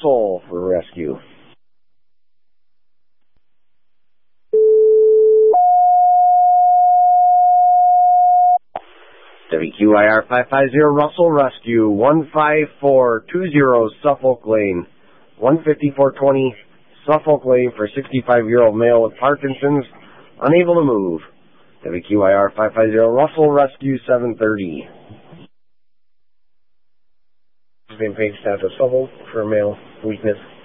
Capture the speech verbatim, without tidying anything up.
Russell for rescue. W Q I R five five zero Russell Rescue, one five four two zero Suffolk Lane, one fifty-four twenty Suffolk Lane for sixty-five-year-old male with Parkinson's, unable to move. W Q I R five five zero Russell Rescue, seven thirty. Same page status of Suffolk for male weakness.